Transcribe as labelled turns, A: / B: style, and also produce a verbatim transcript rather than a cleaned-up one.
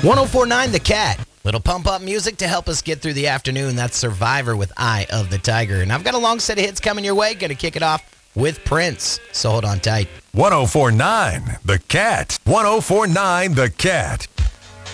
A: one oh four point nine The Cat. Little pump-up music to help us get through the afternoon. That's Survivor with Eye of the Tiger. And I've got a long set of hits coming your way. Going to kick it off with Prince. So hold on tight.
B: one oh four point nine The Cat. one oh four point nine The Cat.